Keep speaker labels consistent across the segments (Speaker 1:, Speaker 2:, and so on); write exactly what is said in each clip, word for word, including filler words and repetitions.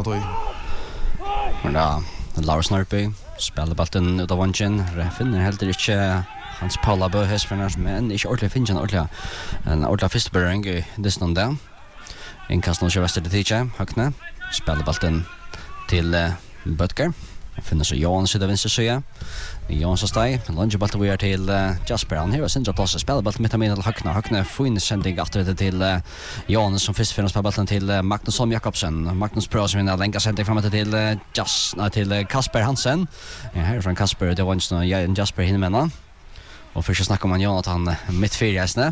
Speaker 1: tog.
Speaker 2: Men da, Lars Norby spiller ballen ut av vannsjen. Finner heller ikke Hans Paula Bø Hesperner, men ikke ordentlig finner en ordentlig en ordentlig fyrstebørring i distan der. Innkast nå kjører vester til tidligere, Høgne. Spiller ballen til uh, Bøtger. Finner så Johan sitter venstre side. Johan så steg. Lunge ballen vi er til uh, Jasper. Han har sin plass. Spiller ballen midt av min til Høgne. Høgne får sending etter det til uh, Johan som først finner spiller ballen til uh, Magnus Holm Jakobsen. Magnus prøver som vinner lenka sending frem til uh, Jas, nei, til uh, Kasper Hansen. Ja, her er fra Kasper. Det var en Jasper hinner med henne. Og først jeg snakker om han Jonathan uh, midt fire gjestene.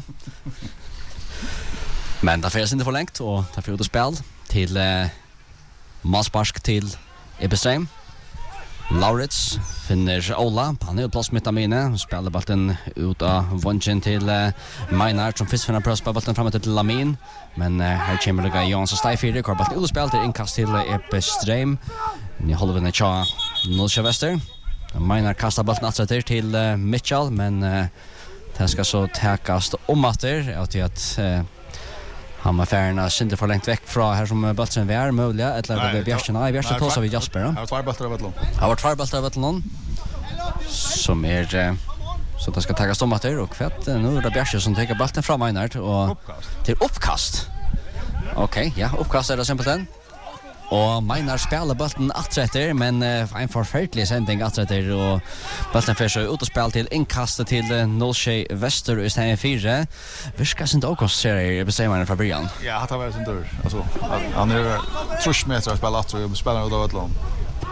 Speaker 2: Men da får jeg ikke for lengt, og da får jeg ut og spill til uh, Masbarsk til Ebestrheim. Laurits finner Ola, han er jo plass midt av mine, spiller ballen ut av vunchen til uh, Meinhardt, som først finner prøv å spille ballen frem til Lamin. Men uh, her kommer det Jans og Steifire, hvor ballen ut og spill til innkast til uh, Ebestrheim. I holdevinnet tja Nolsjø Vester. Meinhardt kastar ballen atretter til uh, Mitchell, men uh, det skal så takast om atter, og til at uh, han var färna synte för långt veck från här som bollen vi är möjliga eller det Bjärsen nej Bjärsen tar så vi Jasper.
Speaker 1: Han har två bollar av Vallon.
Speaker 2: Han har två bollar av Vallon. Som är så det ska tagas om att det och fett nu är det Bjärsen som tar bollen från Meinhardt och till uppkast. Okej, okay, ja, uppkast är det simpelt än. Og Meinar spiller bollen atretter, men uh, en forferdelig sending atretter, og bollen får seg ut og spille til innkastet til uh, Nolsjø Vester i stedet fire. Virker sin også ser jeg bestemmer fra början.
Speaker 1: Ja, han har vært sin dør. Altså, han er trusmeter å spille atretter, og spiller ut av et lån.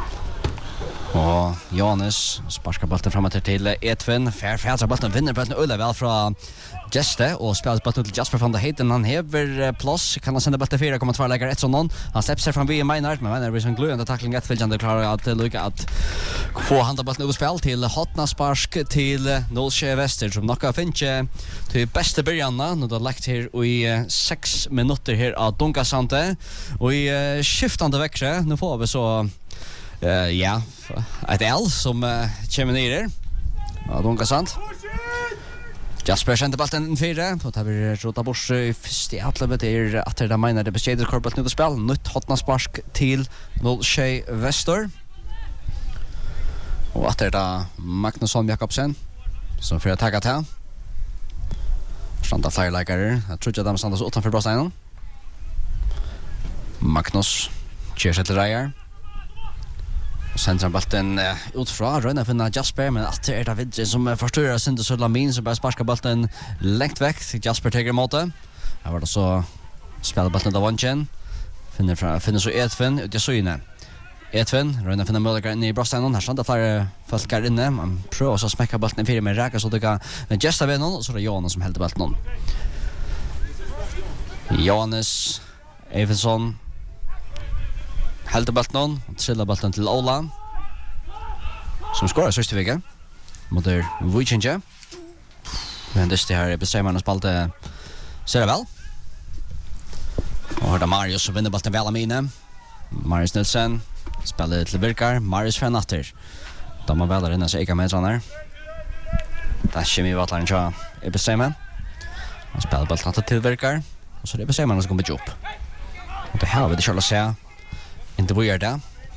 Speaker 2: Og Johannes sparskar bollen framåt til Edvin. Fær fædra bollen vinner bollen Ulla väl från Geste og spelar bollen till Jasper van der Heiden. Han hever plats, kan han sända bollen fyra komma två lägger ett sån någon. Han släpper sig fram vid Meinhardt, men Meinhardt blir sån glödande tackling att Fälljande klarar att lucka att få handa bollen ut spel till Hotna sparsk till Nolsjø Vester som nokka finche till bästa början nu då lagt här i sex minuter här av Dunkasante och i skiftande växre. Nu får vi så Uh, ja, ett L som uh, kommer ner. Ja, Dunkasant. Jasper sender ballen fyra, och tar vi rota bort i första atlevet är att det menar det beskeder korpet nu att spela. Nytt Hotna sparsk till Nolsjø Vester. Och att det är Magnus Holm Jakobsen som får tagga till. Standa flera lägare. Jag tror att de standas utanför brosteinen. Magnus kör sig till Reier. Sender ballen uh, ut fra Røyna finna Jasper, men att det är det vidre som uh, forstyrrer Sinde Sørlamin som bare sparskar ballen lengt vekk. Jasper teger imot det. Her var det så spiller ballen av vannsjen. Finner, fra, finner så Edvin ut i syne. Edvin, Røyna finner mulighet inne i brosteinen. Her standa flere folk her inne. Man prøver også å smekka ballen i fire med ræka, så det kan gesta ved noen, og så er det Johannes som helder ballen. Johannes Eivensson helder ballen og triller ballen til Ola som skårer sørste vegge mot der Vujcinje. Men det her bestemmer han spalte ser det vel. Og hørte Marius som vinner ballen vel av mine. Marius Nilsen spiller til Virkar. Marius fra natter. Da må vel inne seg ikke med sånn her. Det er ikke mye vattelen til å bestemme. Han spiller ballen til Virkar. Og så er det bestemmer han som kommer opp. Og det her vil det kjøle å se inte vi gör det.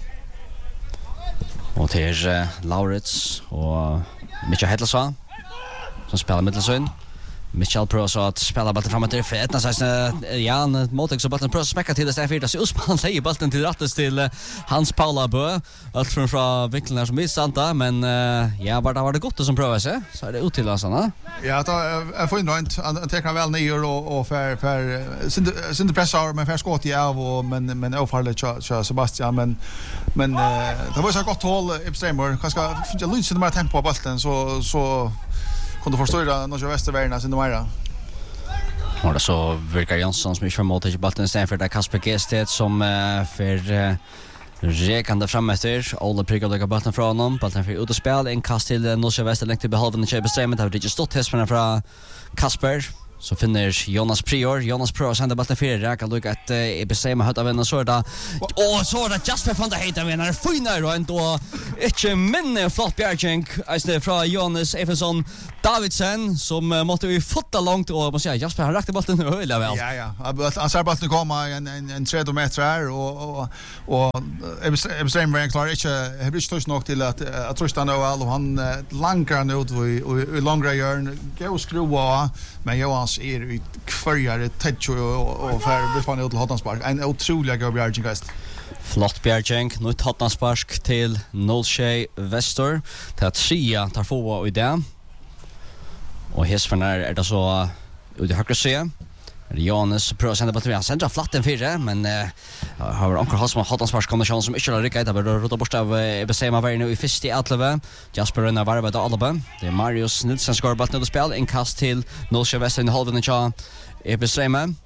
Speaker 2: Och till uh, Laurits och Mitchell Hedlesson som spelar mittelsyn. Mitchell prøver så att spela bollen framåt till för etna sig ja, han måste också bollen pröva smäcka till det där fyra så Usman lägger bollen till rättes till uh, Hans Paula Bø. Allt från från vinkeln här som missanta, men uh, ja, bara var det gott som prövar sig. Så är det ut till Lassarna.
Speaker 1: Ja, då är får inte han tar väl ner och och för för synd pressar men för skott i av och men men avfallet så Sebastian men men uh, det var så gott håll Ebestrheim. Kanske jag lyssnar mer tempo på bollen så så kunde förstå Nolsjø Vestervärna sin numera.
Speaker 2: Och det så Virkar Jansson som inte förmått att bollen istället för det Kasper Gested som uh, för uh, rekande framåt. Ola prickar lägga bollen från honom. Bollen för ut och spel. En kast till Nolsjø Vester längt till behalven i Ebestrheim. Det har inte stått hästarna från Kasper så finner Jonas Prior. Jonas Prior sender bollen fyra räka lugg att i bestämma hött av en så där. Och så där Jasper van der Heiden vinner finare och ändå inte minne flott Bjärging istället från Jonas Evensson Davidsen som måste vi fotta långt och måste säga Jasper han rakte bollen höjla väl.
Speaker 1: Ja ja. Han ser bollen komma en en en tre meter här och och och Ebstein var klar inte har inte touch nog till att att Tristan Noel och han lankar nu och i långa hjörn gå skruva men Johans är i kvarjare touch och och för befann ut till Hotnanspark en otrolig god Bjärging gast.
Speaker 2: Flott Bjärging nu Hotnanspark till Nolshay Vestor till att Sia tar få i det. Och Hesfernar är det så ut i högra se. Jonas prövar sända bollen. Han sänder flatten fyra men uh, har onkel Hassan Hotnanspark kommer chans som inte har ryckt av rota bort av bestämma var nu i första elva. Jasper runnar varva då Alba. Det är Marius Nilsson skor bollen och spel en kast till Nolshay Vestor i halvan och ja är bestämma.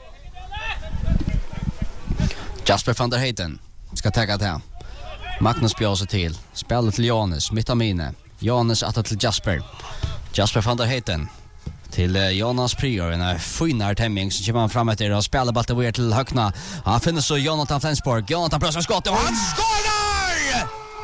Speaker 2: Jasper van der Heiden ska ta det. Magnus Björse till. Spelet till Jonas Mittamine. Jonas att till Jasper. Jasper van der Heiden till uh, Jonas Prior en finare tämming som kommer fram efter och spelar bollen vidare till Hökna. Han finner så Jonathan Flensborg. Jonathan prövar skott och han skorar!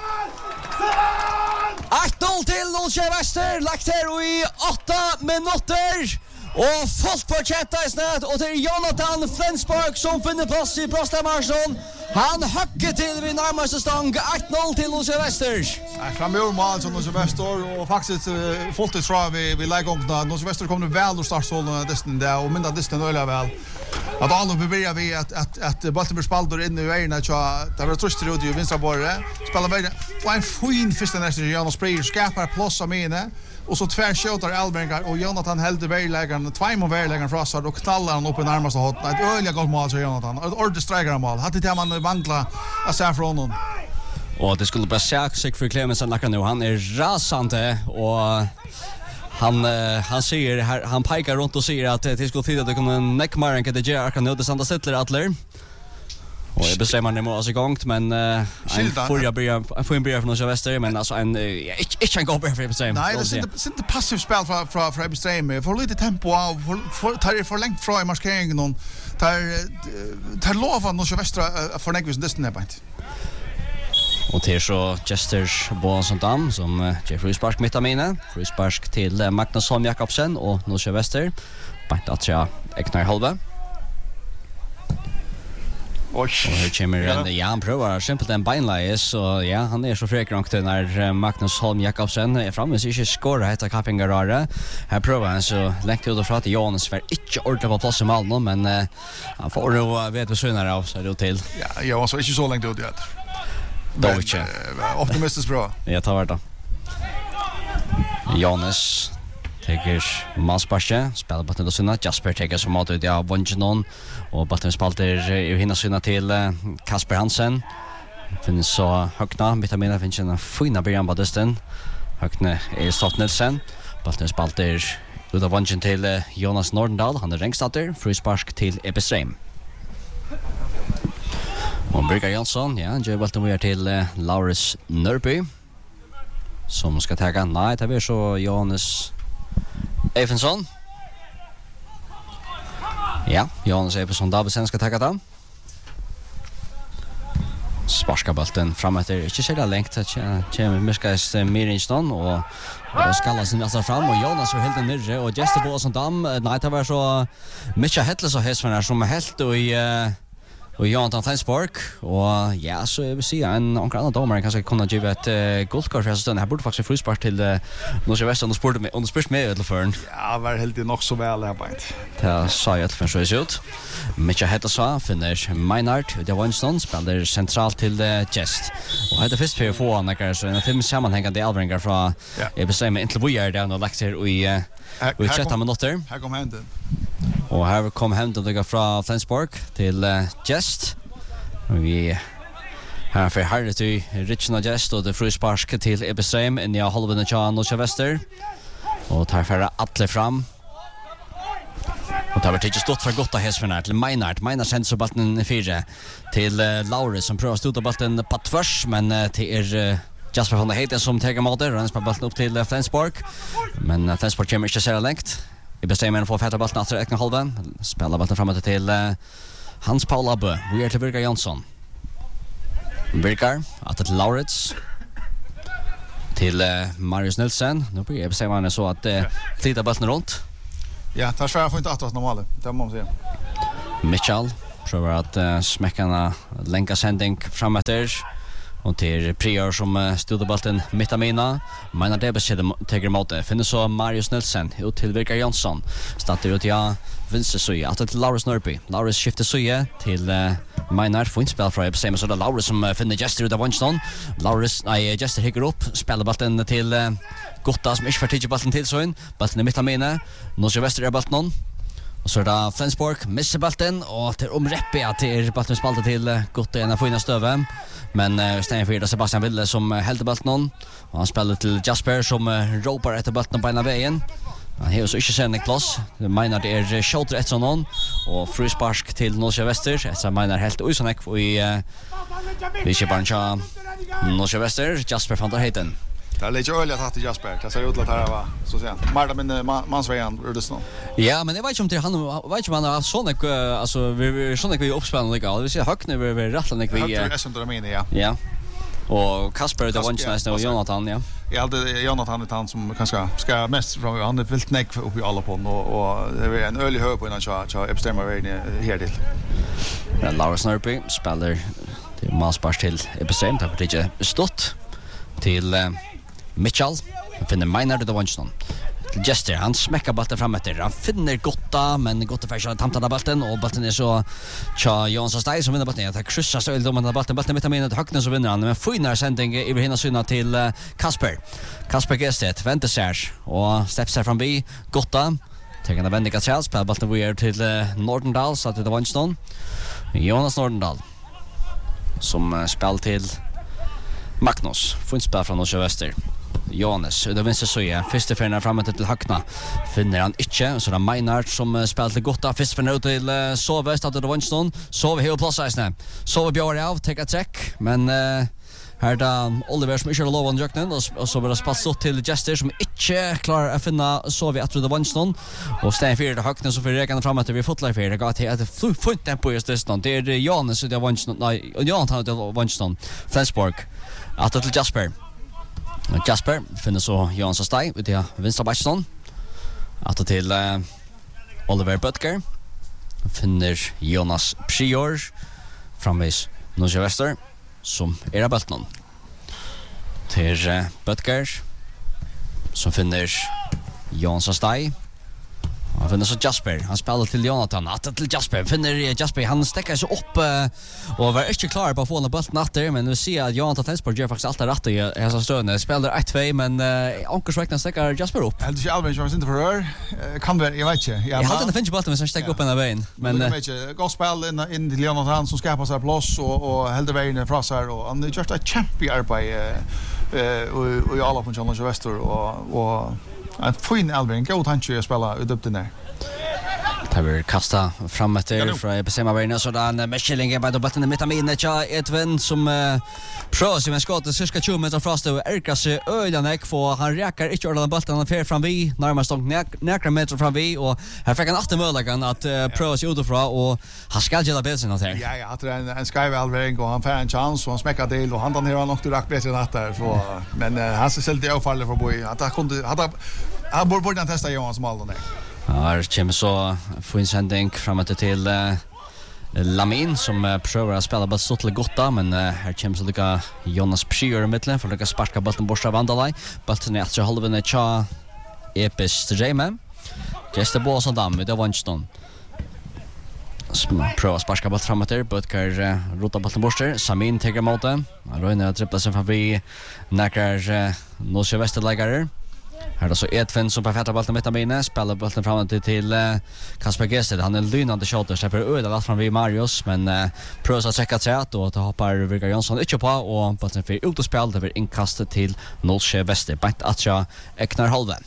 Speaker 2: ett noll till Nolshay Vestor. Lagt här i åtta minuter. Och fullt på chatta i snett och till Jonathan Flensborg som finner plats i Prosta Marsson. Han hackar till vid närmaste stång ett noll till Nolshay Vestor.
Speaker 1: Nej, framöver mål som Nolshay Vestor och faktiskt uh, fullt ut fra vi vi lägger om när Nolshay Vestor kommer väl och startsålen distan där och minda distan öliga väl. Att alla börjar vi att att att bollen blir spaltor in i vägen att det var trust ut i vänstra borre. Spelar vidare. Och en fin första nästa Jonas Prior skapar plus av mine. Och så tvär skjuter Elbergar och Jonathan heldur väglägaren två mot väglägaren från så och knallar han upp i närmaste hot. Ett öliga gott mål så Jonathan. Ett ordentligt sträckare mål. Hade det man vankla att se från honom.
Speaker 2: Och det skulle bara säga sig för Clemensen lackar nu. Han är rasande och han uh, han säger här han pekar runt och säger att det skulle tyda att det kommer neckmarren kan det göra kan nu det sända sitter Adler. Och jag bestämmer mig mot oss igång men uh, en förra börjar får en börja från Nolshay Vestor men alltså en uh, inte en gå börja för bestämmer.
Speaker 1: Nej, det är inte inte passivt spel från från från bestämmer. För lite tempo och för tar för långt från i markeringen någon tar tar lova Nolshay Vestor för nägvis distan på.
Speaker 2: Och till så Jesters Boansson som uh, Jeffrey Spark mittamine. Fryspark till uh, Magnus Holm Jakobsen och Nolshay Vestor. Bant att jag Eknar halva. Och här kommer en ja, han provar simpelt en beinleie så ja, han är så fräckrankt när Magnus Holm Jakobsen är framme så inte skora heter Kappingarare. Här provar han så längt ut och från att Jonas var inte ordentligt på plats i Malmö men uh, han får nog vet vi synare av så det till.
Speaker 1: Ja, jag så inte så längt ut det.
Speaker 2: Då inte.
Speaker 1: Optimistiskt bra.
Speaker 2: Jag tar det. Jonas Teker Malsparche, spelar batten då synna. Jasper Teker som mot ut av Vongenon och batten spalter i hinna synna till Kasper Hansen. Finns så Hökna, Vitamina finns en fina början på distan. Hökne är Stolt Nilsen. Batten spalter ut av Vongen till Jonas Nordendal. Han är rängstatter. Fryspark till Ebestrheim. Och Birger Jansson, ja, ger bollen vidare till uh, Laurus Nörby. Som ska taga. Nej, det blir så Johannes Evensson. Ja, Johannes Evensson Davidsen ska taga den. Sparska bollen framåt där. Inte så långt att kommer Miskas Mirinston och och skallar sin alltså fram och Jonas var helt nere och Jester Boansson dam. Nej, det var så mycket Hetles och Hesman som är helt och i uh, och Jonathan Flensborg och ja så jag vill säga en onkel annan domare kanske kunna ge ett uh, guldkort för sån här borde faktiskt fryspark till uh, Nolshay Vestor och sport med och spurs med eller för.
Speaker 1: Ja, var helt nog så väl här på.
Speaker 2: Det sa jag för så är det ut. Mitcha heter så finner Meinard det var en stund spelar centralt till uh, Jest. Och hade först för få andra så en film sammanhängande Alvringar från jag bestämmer inte vi är där och lekter i uh, vi tretton minuter.
Speaker 1: Här kommer händen.
Speaker 2: Och här kom hämten dig från Flensborg till uh, Jest. Vi här för Harry till Richard Jest och det fryspark till Ebestrheim in i halvan av Jan och Vestor. Och tar för Atle fram. Och det har varit stått för gott av Hesfernar till Meinard. Meinard sänds så bollen i fyra till uh, Laurus som prövar att stå bollen på tvärs men uh, till uh, Jasper van der Heiden som tar emot det och han spelar bollen upp till uh, Flensborg. Men uh, Flensborg kommer inte så långt. I bestämmer för Petra bollen efter egna halvan. Spelar bollen framåt till uh, Hans Paul Abbe. Vi är till Birger Jansson. Birger, att till Laurits. Till uh, Marius Nilsson. Nu blir det bestämmer så att uh, flytta bollen runt.
Speaker 1: Ja, tar svär får inte att normalt. Det måste man säga.
Speaker 2: Mitchell prövar att uh, smäckarna länka sändning framåt där. Och till Prior som uh, stod bollen mitt av mina. Menar det bestämmer tager emot det. Finns så Marius Nilsson ut till Birger Jansson. Startar ut ja vänster sida att till Laurits Norby. Laurits skiftar sida till uh, Maynard får inte spela för bestämmer så det Laurits som uh, finner Jester ut av Winston. Laurits nej Jester hickar upp spelar bollen till uh, Gotta som inte får tidje bollen till så in. Bollen är mitt av mina. Norge Väster är bollen. Och så är det Flensborg missar bollen och till omräppe att till bollen spaltar till Gotta ena fina stöve. Men uh, stänger för Sebastian Wille som uh, hällde bollen och han spelar till Jasper som uh, ropar efter bollen på ena vägen. Han har så inte sändning plats. Det menar det är shoulder ett sån och frispark till Norge Väster. Så menar helt usonek och i vi ser bara Norge Väster Jasper van der Heiden.
Speaker 1: Det är lite öliga att Jasper. Det ser ut att det här var så sen. Marta min mansvägen ur det snå.
Speaker 2: Ja, men jag vet inte om det han vet inte om han har sån alltså vi sån vi uppspelning lika. Vi ser högt nu vi rattlar vi.
Speaker 1: Det är som det menar ja.
Speaker 2: Ja. Och Kasper det var inte nästan och Jonathan ja.
Speaker 1: Jag hade Jonathan det han som kanske ska mest från han det vilt neck upp i alla på och och det är en ölig hög på innan jag jag bestämmer vägen här till.
Speaker 2: Ja, Laura Snurpy spelar till Masbars till bestämt har det stått till uh, Mitchell. Han finner Maynard och Winston. Jester, han smäckar bollen framåt där. Han finner Gotta, men Gotta får köra tamta bollen och bollen är så tja Jansson Stay som vinner bollen. Jag kryssar så de med bollen, bollen mitt i minnet högna så vinner han. Men finnar sändning över hela syna till uh, Kasper. Kasper Gestet väntar sig och steps här fram vi Gotta. Tar en vändning att Charles spelar bollen vidare till uh, Nordendal så att det var Winston. Jonas Nordendal som uh, spelar till Magnus. Får inte spela från Norge Väster. Jonas, det vänster så ja. Första färna framåt till Hackna. Finner han inte. Så det är Maynard som spelar till Gotta. Första färna ut till uh, Sove. Startar det Winston. Sove hela platsen. Sove björ av. Tar träck. Men uh, här är det Oliver som inte har lov att jöknen. Och, och så blir det spalt stått till Jester som inte klarar att finna Sove att det Winston. Och stänger fyra till Hackna så får räkna framåt till vi fotlar fyra. Det går till att det får inte tempo just det. Det är Jonas och det är Winston. Nej, Jonathan och det Winston. Flensborg. Att till Jasper. Jasper finner så Jansson Stay ut i vänstra backen. Att till uh, Oliver Butker. Finner Jonas Prior framvis Norge Väster som är av bollen. Till uh, Butker som finner Jansson Stay. Han finner så Jasper. Han spelar till Jonathan. Att till Jasper. Finner Jasper. Han stäcker sig upp uh, och var inte klar på att få den bollen natter. Men nu ser jag att Jonathan Flensborg gör faktiskt allt rätt i dessa stövne. Spelar ett två men uh, ankersväckna stäcker Jasper upp.
Speaker 1: Jag hade inte allvarligt jag inte för rör. Kan väl jag vet inte.
Speaker 2: Jag hade inte finns bollen men så stäcker upp en av vägen. Men
Speaker 1: jag vet inte. Gott spel in in till Jonathan som skapar sig plats och och håller vägen från sig och han gör ett champion eh och och alla på Norge Väster och och en fin Alvin, god tanke att spela ut upp den där.
Speaker 2: Det vill kasta framåt där från bestämma vägen så där med Schilling på bollen mitt i minnet ja Edvin som uh, prövar med skottet cirka tjugo meter fast och Erka sig ödanek för han räcker inte ordentligt bollen han fer fram vi närmast några meter fram vi och här fick han åtta möjligheten att uh, pröva sig utifrån och han ska gilla bättre än det.
Speaker 1: Ja ja, att en en skyvalvering och han får en chans och han smäcker till och han tar ner nog direkt bättre än där så men uh, han ser själv det avfaller för boy att han kunde hade han borde borde testa Johan som alla där.
Speaker 2: Här kommer så fin sändning framåt till uh, Lamin som uh, prövar att spela bara så till Gotta men uh, här kommer så lika Jonas Prior i mitten för att lyckas sparka bollen bort av Vandalaj. Bollen är efter halvan tja Epis Rejme. Just det boll som dam med Winston. Prövar sparka bollen framåt där Butker uh, rotar bollen bort där. Samin tar emot den. Han rör tripplar sig förbi näkar uh, Norge Västerläggare. Här då så Edvin som på fätta bollen mitt i minnet spelar bollen framåt till, till uh, Kasper Gested. Han är lynande shooter släpper öde allt fram vid Marius men uh, prövar att checka sig att och det hoppar Birger Jansson inte på och bollen för ut och spel det blir inkastet till Norge Väster. Bänt att jag äcknar halven.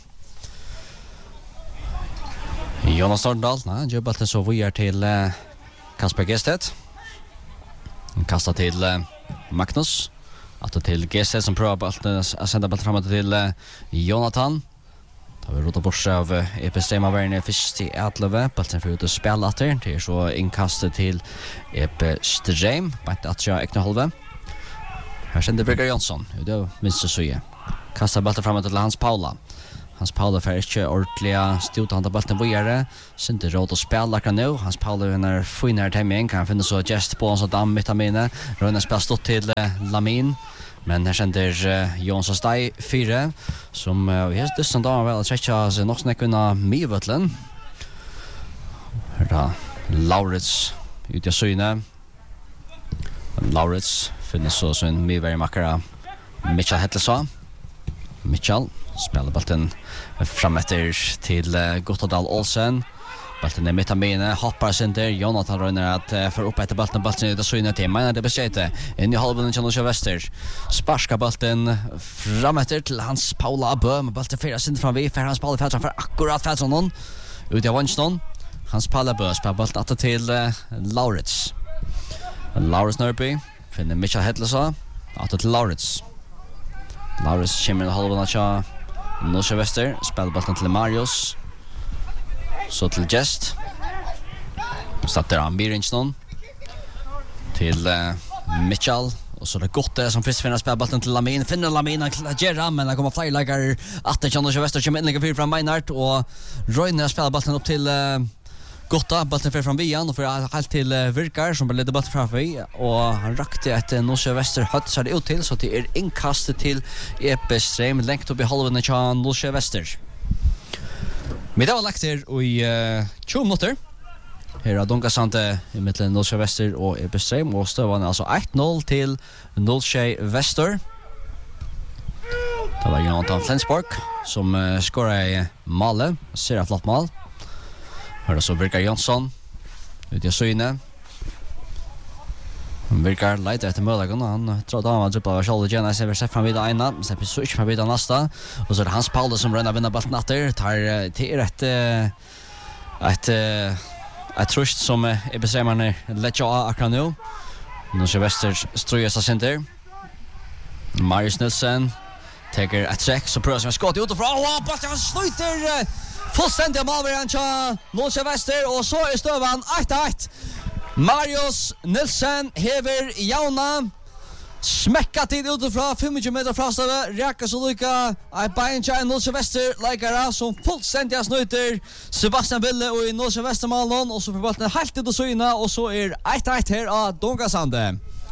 Speaker 2: Jonas Nordendal, nej, gör bollen så vidare till uh, Kasper Gested. Han kastar till uh, Magnus. Att till G C som prövar att sända bollen framåt till uh, Jonathan. Da vi rådde bort av E P Strema Verne først i Atleve. Balten får ut å spille atter. Det er så innkastet til E P Strem. Bant Atja Ekneholve. Her sender Birger Jonsson. Det er minste søye. Kastar balten framåt til Hans Paula. Hans Paula får ikke ordentlig stjort han til balten videre. Sinte råd å spille akkurat nå. Hans Paula er finere timing. Kan finne så gest på hans og dam midt av mine. Røyne spiller stått til uh, Lamin. Men her sender uh, Jonsson Steg fire. Som uh, vi har dysten da vel å trekke seg nok snakk unna Myvøtlen. Her da Laurits ut i syne. Laurits finner så sin Myvøtlen makkere Mitchell Hetlesa. Mitchell spelar ballen frametter till uh, Gottadal Olsen. Ballen är mitt av mine, hoppar center. Jonathan rönner att uh, för upp efter ballen. Ballen är det syna till. Men det bestämmer in i halvan till Norrköping Väster. Sparska ballen frametter till Hans Paula Abö. Men ballen fyra center fram vi för Hans Paula Fältson för akkurat Fältson någon. Ut i vänstern. Hans Paula Abö spelar ballen att till uh, Laurits. Laurits Nörby finner Mitchell Hedlesa. Att till Laurits. Laurits kommer i halvan av Norrköping Väster, spelar bollen till Marius. Så till Gest. Startar han Biringston. Till uh, Mitchell. Och så är det Gotte som först finner spelar bollen till Lamin. Finner Lamin att göra, men det kommer fler lägare att det Norrköping Väster kommer inlägga fyra från Meinhardt. Och Roine spelar bollen upp till uh, Gotta. Bollen för från Vian och för helt till uh, Virkar som ledde bollen framför vi. Och han rakte ett uh, Norrköping Väster hött så det ut till så det är inkastet till E P Strem längt upp i halvan av Norrköping Väster. Men det var lagt här i uh, tjugo minuter. Här är Donka Sante i mitten Norrköping Väster och E P Strem och stövan alltså ett noll till Norrköping Väster. Det var Jonathan Flensborg som uh, skorar i Malle. Ser ett flott mål. Här är så Birger Jonsson ut i syne. Birger leiter efter möjligheten. Han trodde han var dribblat av Charles Jenna. Sen sett fram vid ena. Sen blir så inte fram vid nästa. Och så är det Hans Paula som rönnar vinner ballen natter. Tar till ett ett ett trust som är bestämmande lägger av akkurat nu. Norrköping Väster ströjar sig center. Marius Nilsson tar ett sex och prövar som skott utifrån. Åh, bollen slutar fullständigt målvärden till Norrköping Väster och så är stövan ett ett. Marius Nilsson hever jauna smekka tid utifrån tjugofem meter från stöve. Räka så lika ett bein till Norrköping Väster likara som fullständigt snuter Sebastian Ville och i Norrköping Väster målen och så får bollen helt ut och syna och så är ett ett här av Donkasande.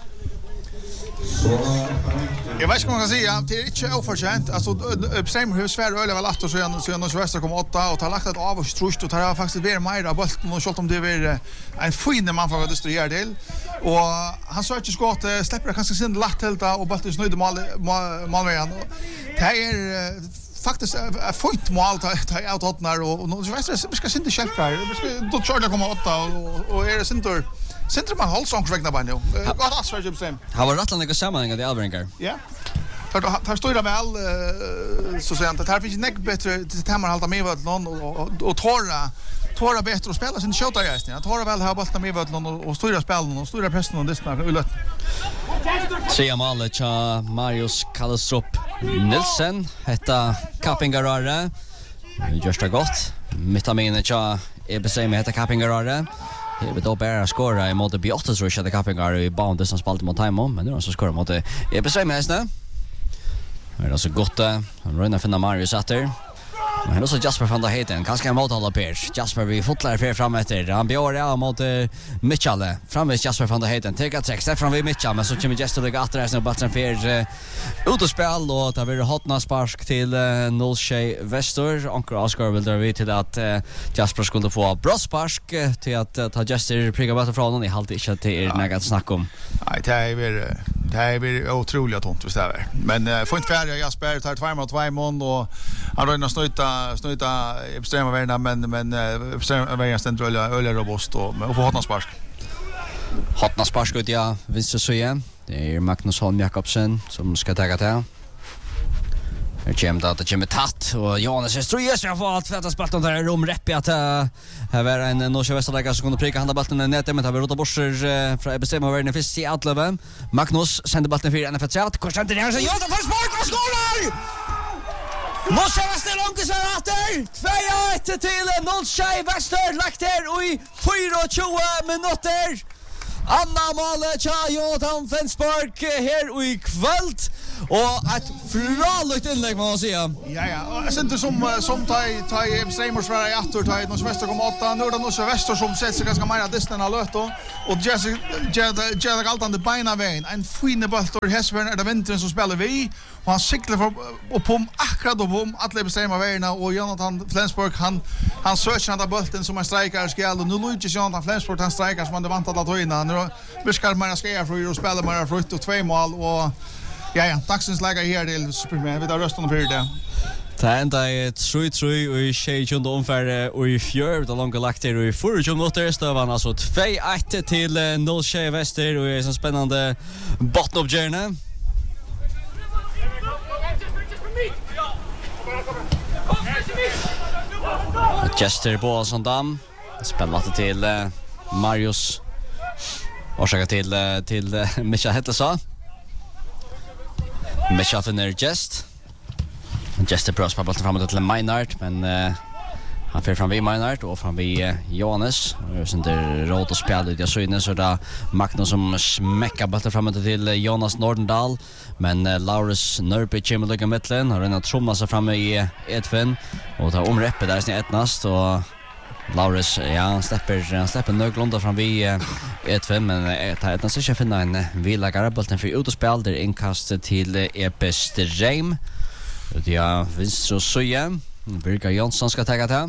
Speaker 1: Jag vet inte vad man kan säga, det är inte oförtjänt. Alltså, bestämmer hur Sverige öliga var lagt och så är Norrköping Väster kom åtta och tar lagt ett av och strust och tar faktiskt mer mer av bollen och självt om det är en fin man får distribuera till. Och han sa inte skott, släpper kanske sin lagt helt och bollen snöjde mål målvägen. Det är faktiskt är fint mål ta ut åt när och Norrköping Väster ska synda själva. Vi ska då köra komma åtta och och är det syntor. Centrum man hålls också vägna bara nu. Gott att Sverige bestäm.
Speaker 2: Har varit rätt länge sammanhang det Albringer.
Speaker 1: Ja. Tar tar står det väl så sent att här finns det bättre till temar halta med vad någon och och torra torra bättre att spela sin shota just nu. Torra väl har bollen med vad någon och stora spelen och stora pressen och dessna ullött.
Speaker 2: Tre mål till Marius Kallestrup Nilsson hetta Kappingarare. Just det gott. Mitamine till E B C med hetta Kappingarare. Det är då bara skora i mot B åtta tror jag det Kappingar i banan distans spalt mot Time men nu är så skora mot E B C med nästa. Det är så gott. Han rönnar finna Marius åter. Men han är så Jasper van der Heiden. Kanske en målhålla Per. Jasper vi fotlar för fram efter. Han björ ja mot uh, Mitchell. Framvis Jasper van der Heiden. Tar sex där fram vid Mitchell men så kommer Jester lägga åter resten av bollen för uh, ut och spel och det blir hotna spark till uh, Norrköping Väster. Anker Oscar vill dra vid till att uh, Jasper skulle få bra spark uh, till att uh, ta Jester pricka bort från honom. I halt inte att det är något snack om.
Speaker 1: Nej, det är väl det är väl otroligt tomt visst är. Men uh, får inte färja Jasper tar två mot två mål och han rör snuta snuta extrema värna men men extrema värna ständ öle öle robust och och få hotna spark.
Speaker 2: Hotna spark ut ja, visst så igen. Det är Magnus Holm Jakobsen som ska ta det. Här kommer det att kommer tatt och Jonas Eströjes jag får allt för att spela där rum räpp att här var en Norrköping Västerlägare som kunde pricka handa bollen ner men har vi rota borser från bestämma värden för C Atleve. Magnus sänder bollen för N F C att Konstantin Jansson gör det för spark och skårar! Norsjö Väster långt så åter. två ett till Norsjö Väster lagt här i tjugofyra minuter. Anna målet tja Jonathan Flensburg här i kväll. Och ett fraligt inlägg man säga.
Speaker 1: Ja ja, jag syns som som taj taj Strömers var i åttor taj Norsjö Väster kom åtta nu då Norsjö Väster som sätter sig ganska mer distan av löto och Jesse Jesse allt andra beina vägen. En fine boll och Hesvern är det vintern som spelar vi och han cyklar för och på akkurat och bom att lägga sig med vägarna och Jonathan Flensburg han han söker den bollen som en striker ska och nu Luigi Jonathan Flensburg han striker som han väntat att höjna nu viskar man ska göra för att spela mer för och två mål och ja ja, dagsens läge här till Superman vi tar rösten på det.
Speaker 2: Det enda är tre tre och i tjejtjunde omfärd och i fjör det långa lagt här och i fyrtio minuter stövan alltså två ett till Norsjö Väster och det är så spännande bottenuppgörande. Chester Boasson Dam spelat till uh, Marius orsaka till uh, till uh, Mischa Hettesa. Mischa finner Jest. Just prövar på bollen framåt till Maynard men uh, han får fram vid Maynard och fram vid uh, Johannes. Och sen där råd att spela det så inne så där Magnus som smäcker bollen framåt till uh, Jonas Nordendal men uh, Laurus Nörby kommer ligga mitten och den tromma sig framme i uh, Edvin och tar omreppet där snett etnast och Laurus ja han släpper han släpper nöglunda fram vid uh, Edvin men uh, tar etnast ska finna en uh, vilagare bollen för ut och spel där inkast till uh, E P Stream. Ja, visst så så igen. Birger Jonsson ska ta det.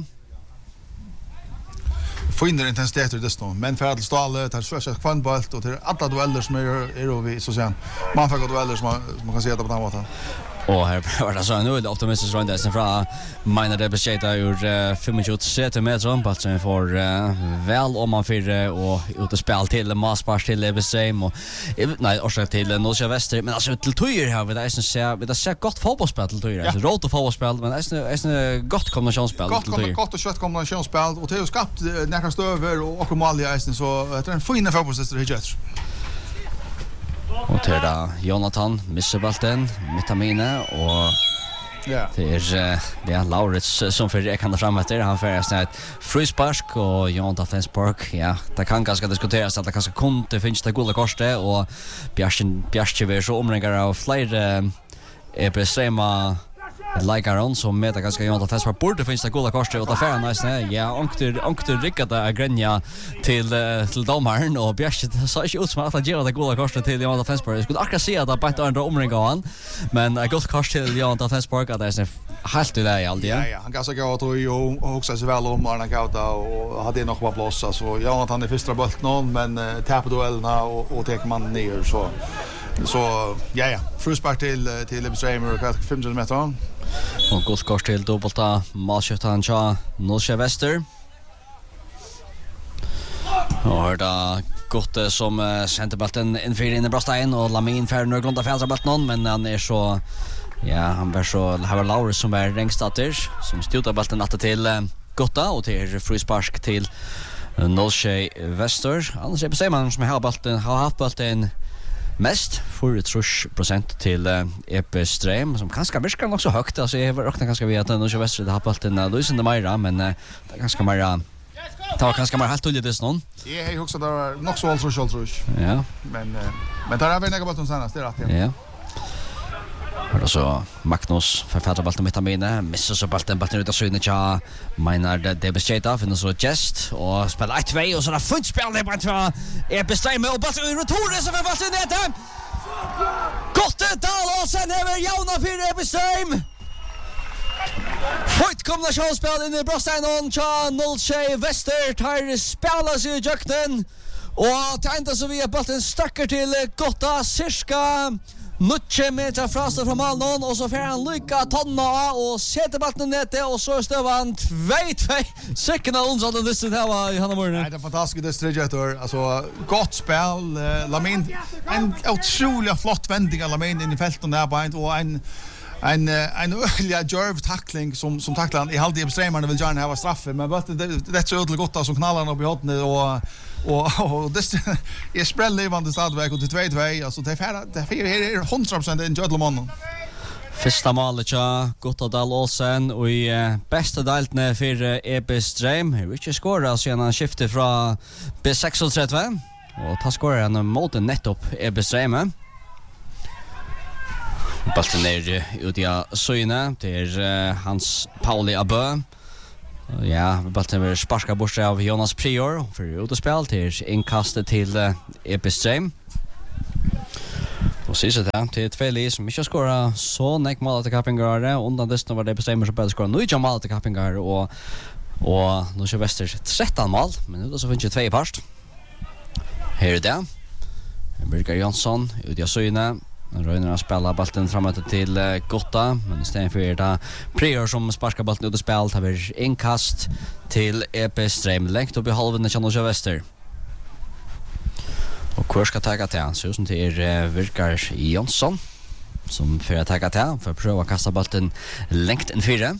Speaker 1: Finner intensitet i det men för att ståla tar så så kvanbalt och till alla dueller som är är vi så sen. Man får gå dueller som man, man kan se det på den måten.
Speaker 2: Och här var det så nu är optimistisk runt där sen från Mina det beskeda ur uh, tjugofem meter på sen för uh, väl om man för och ut och spel till Maspars till Lebestrem och nej och så till Norsjö Väster men alltså till Tojer här vi där sen ser vi där ser gott fotbollsspel till Tojer alltså roligt fotbollsspel men är är gott kombinationsspel
Speaker 1: till Tojer. Gott och kött kombinationsspel och det har skapat några stöver och och mål i isen så det är en fin fotbollsspelare hittills.
Speaker 2: Och till där Jonathan missar bollen Mitamine och
Speaker 1: ja.
Speaker 2: Det är det är Laurits som för jag kan ta fram efter han för snart frispark och Jonathan Flensburg ja det kan ganska diskuteras att det kanske kunde finns det goda kortet och Bjärsen Bjärschever så omringar av fler är bestämma Likaron som med ganska Jonathan Flensburg borde finns det goda kortet och affären nästan ja ankter ankter ryckade Grenja till uh, till domaren och Bjärsen så inte ut som att ge det goda kortet till Jonathan Flensburg. Jag skulle akkurat se att det bara andra omringar han men ett gott kort till Jonathan Flensburg att det är helt i det alltid.
Speaker 1: Ja ja, han kan säga att och och också så väl om Arne Kauta och hade nog på plats alltså Jonathan är första bollen men uh, tappar duellerna och och tar man ner så så ja ja, frispark till till Lebeströmer och fem centimeter.
Speaker 2: Och gott kort till dubbelta Malsjötan Cha Norsjö Väster. Och hörda gott som uh, centerbollen inför in i Brastein och Lamin för några fältbollen men han är så ja han var så har Laurus som är ringstatter som stod bollen natta till uh, Gotta och till frispark till uh, Norsjö Väster. Annars är det så man som har bollen har haft bollen mest fyrtiotre procent till uh, E P Stream som kanske virkar också högt alltså jag räknar ganska vi att Norsjö Väster det har på den uh, Luisen de Meira men uh, det är ganska mer uh, det var ganska mer helt tulligt det någon.
Speaker 1: Ja, jag också där nog så alltså så tror jag.
Speaker 2: Ja.
Speaker 1: Men uh, men där har vi några bollen senast det är rätt.
Speaker 2: Ja. Och så Magnus författar bollen med Tamine missar så bollen bollen ut av synen tja Maynard det beskeda för så Jest och spelar ett två och så där fullt spel det på två är bestämmer och bollen ut Torres som var sin det gott tal och sen över Jauna för Ebeström Fight kombinationsspel in i Brastein och tja Norsjö Väster tar spelas i jöknen och tända så vi är bollen stackar till Gotta cirka Nutche meter frasta från Malmö och så får han lycka tonna och sätter bollen ned och så står han två två sekunda onsdag den listan här var i Hanna
Speaker 1: Nej, det är fantastiskt det sträcker alltså gott spel uh, Lamin en otroligt flott vändning av Lamin in i fältet där på en och en en en öliga Jerv tackling som som tacklar han i halvtid bestämmarna vill gärna ha straffe men det det är så ödligt gott som knallar han upp i hotne och och och det är spräll levande stadväg och till två två alltså det är det är hundra procent en Jödleman.
Speaker 2: Första målet ja, Gottadal Olsen och i uh, bästa deltne för uh, E B Stream. Richard skorar sedan han skifte från B trettiosex och tar skorar han mot nettopp E B Stream. Bollen ner ut i Söjne till uh, Hans Pauli Abö. Ja, bollen blir sparkad bort av Jonas Prior för utspel till inkastet till uh, E B Stream. Och sist det till två lis som inte skora så näck mål till Kappingar undan det var det bestämmer så på skora nu inte mål till Kappingar och och nu kör Väster tretton mål men nu så finns det två i part. Här är det. Birger Jansson ut i Söjne. Röjner att spela bollen framåt till uh, Gotta men istället för det Prior som sparkar bollen ut och spelar tar vi inkast till E P Stream längt upp i halvan av Kjell Väster. Och kvar ska ta till så som det är uh, Virkar Jansson som för att ta till för att pröva kasta bollen längt en fyra.